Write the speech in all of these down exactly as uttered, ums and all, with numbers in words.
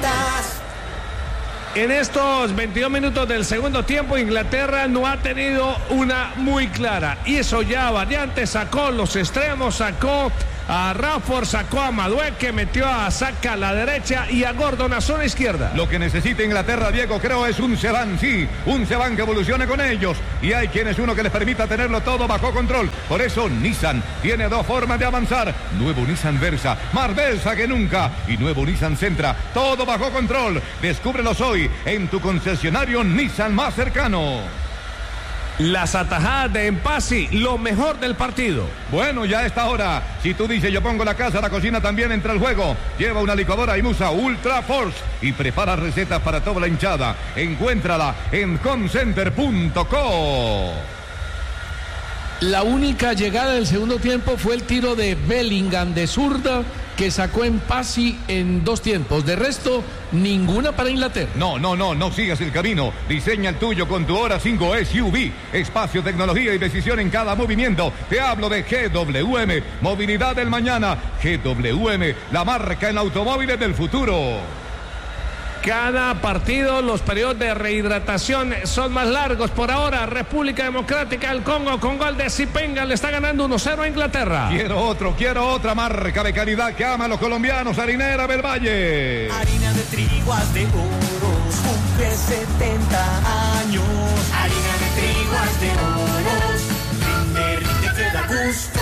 estás. En estos veintidós minutos del segundo tiempo, Inglaterra no ha tenido una muy clara. Hizo ya variantes, sacó los extremos, sacó a Rashford, sacó a Madueke, metió a Saka a la derecha y a Gordon a zona izquierda. Lo que necesita Inglaterra, Diego, creo es un Sevan, sí, un Sevan que evolucione con ellos. Y hay quienes uno que les permita tenerlo todo bajo control. Por eso Nissan tiene dos formas de avanzar. Nuevo Nissan Versa, más Versa que nunca. Y nuevo Nissan Sentra, todo bajo control. Descúbrelos hoy en tu concesionario Nissan más cercano. Las atajadas de Mpassi, lo mejor del partido. Bueno, ya a esta hora, si tú dices yo pongo la casa, la cocina también entra al juego. Lleva una licuadora Imusa Ultra Force y prepara recetas para toda la hinchada. Encuéntrala en homecenter punto co. La única llegada del segundo tiempo fue el tiro de Bellingham de zurda que sacó Mpassi en dos tiempos. De resto, ninguna para Inglaterra. No, no, no, no sigas el camino. Diseña el tuyo con tu Hora cinco S U V. Espacio, tecnología y decisión en cada movimiento. Te hablo de G W M, Movilidad del Mañana. G W M, la marca en automóviles del futuro. Cada partido, los periodos de rehidratación son más largos. Por ahora, República Democrática del Congo con gol de Zipenga le está ganando uno cero a Inglaterra. Quiero otro, quiero otra marca de calidad que aman los colombianos. Harinera del Valle. Harina de trigo de oros, cumple setenta años. Harina de trigo de oros, rinde, rinde, te da gusto.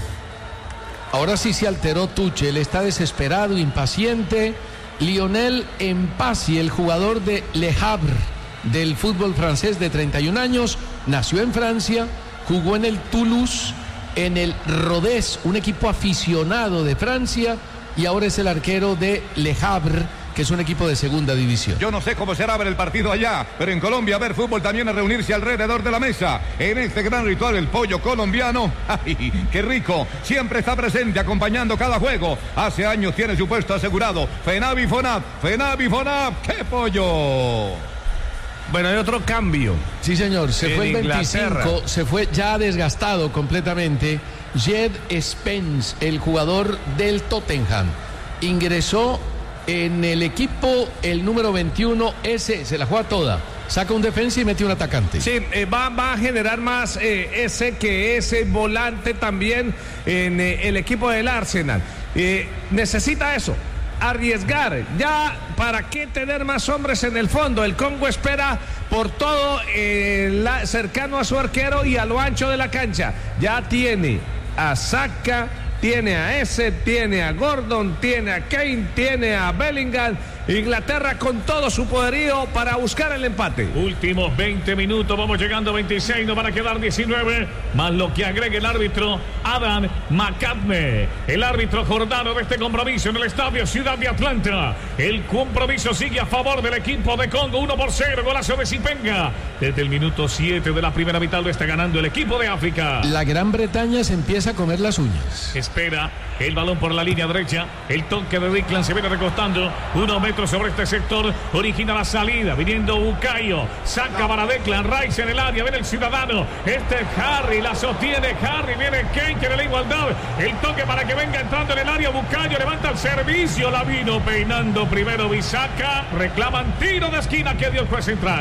Ahora sí se alteró Tuchel, está desesperado, impaciente. Lionel Mpassi, el jugador de Le Havre del fútbol francés de treinta y un años, nació en Francia, jugó en el Toulouse, en el Rodez, un equipo aficionado de Francia, y ahora es el arquero de Le Havre, que es un equipo de segunda división. Yo no sé cómo será ver el partido allá, pero en Colombia ver fútbol también es reunirse alrededor de la mesa. En este gran ritual, el pollo colombiano, ¡ay, qué rico! Siempre está presente acompañando cada juego. Hace años tiene su puesto asegurado. Fenavi Fonab, Fenavi Fonab, ¡qué pollo! Bueno, hay otro cambio. Sí, señor, se en fue el Inglaterra. veinticinco, se fue ya desgastado completamente. Jed Spence, el jugador del Tottenham, ingresó en el equipo el número veintiuno, ese se la juega toda. Saca un defensa y mete un atacante. Sí, eh, va, va a generar más eh, ese que ese volante también en eh, el equipo del Arsenal. Eh, necesita eso, arriesgar. Ya, ¿para qué tener más hombres en el fondo? El Congo espera por todo eh, la, cercano a su arquero y a lo ancho de la cancha. Ya tiene a Saka, tiene a ese, tiene a Gordon, tiene a Kane, tiene a Bellingham. Inglaterra con todo su poderío para buscar el empate. Últimos veinte minutos, vamos llegando a veintiséis, nos van a quedar diecinueve, más lo que agregue el árbitro Adam McCartney, el árbitro jordano de este compromiso en el estadio Ciudad de Atlanta. El compromiso sigue a favor del equipo de Congo, uno por cero, golazo de Zipenga. Desde el minuto siete de la primera mitad lo está ganando el equipo de África. La Gran Bretaña se empieza a comer las uñas. Espera el balón por la línea derecha, el toque de Declan se viene recostando, unos metros sobre este sector, origina la salida, viniendo Bukayo, saca para Declan Rice en el área, viene el ciudadano, este es Harry, la sostiene Harry, viene Kane, quiere la igualdad, el toque para que venga entrando en el área, Bukayo levanta el servicio, la vino peinando primero Bisaca, reclaman tiro de esquina que dio el juez central.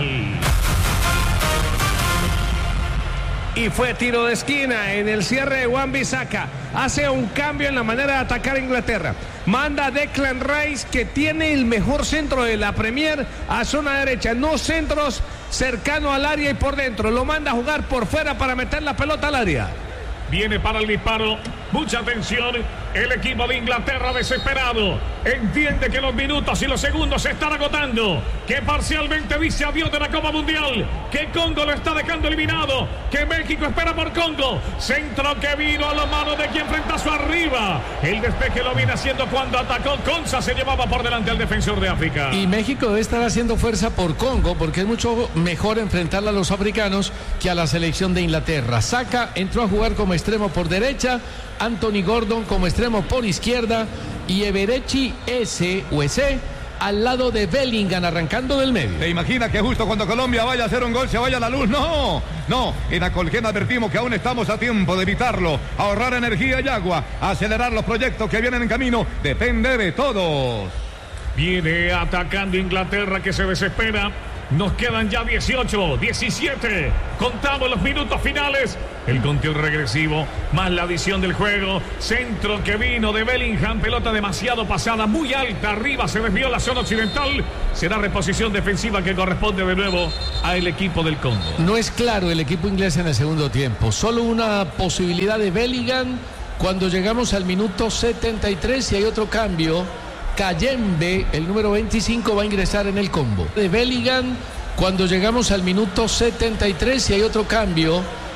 Y fue tiro de esquina en el cierre de Wan-Bissaka. Hace un cambio en la manera de atacar a Inglaterra. Manda a Declan Rice, que tiene el mejor centro de la Premier, a zona derecha. No centros cercano al área y por dentro. Lo manda a jugar por fuera para meter la pelota al área. Viene para el disparo. Mucha atención. El equipo de Inglaterra desesperado. Entiende que los minutos y los segundos se están agotando. Que parcialmente dice adiós de la Copa Mundial. Que Congo lo está dejando eliminado. Que México espera por Congo. Centro que vino a la mano de quien frente a su arriba. El despeje lo viene haciendo cuando atacó Konsa. Se llevaba por delante al defensor de África. Y México debe estar haciendo fuerza por Congo, porque es mucho mejor enfrentarla a los africanos que a la selección de Inglaterra. Saka entró a jugar como extremo por derecha. Anthony Gordon como extremo por izquierda y Eberechi S o S al lado de Bellingham arrancando del medio. ¿Te imaginas que justo cuando Colombia vaya a hacer un gol se vaya la luz? No, no, en Acolgen advertimos que aún estamos a tiempo de evitarlo, ahorrar energía y agua, acelerar los proyectos que vienen en camino, depende de todos. Viene atacando Inglaterra, que se desespera. Nos quedan ya dieciocho, diecisiete. Contamos los minutos finales. El conteo regresivo, más la adición del juego. Centro que vino de Bellingham. Pelota demasiado pasada, muy alta. Arriba se desvió la zona occidental. Será reposición defensiva que corresponde de nuevo al equipo del Congo. No es claro el equipo inglés en el segundo tiempo. Solo una posibilidad de Bellingham cuando llegamos al minuto setenta y tres y hay otro cambio. Kayembe, el número veinticinco, va a ingresar en el combo. De Bellingham, cuando llegamos al minuto setenta y tres y hay otro cambio.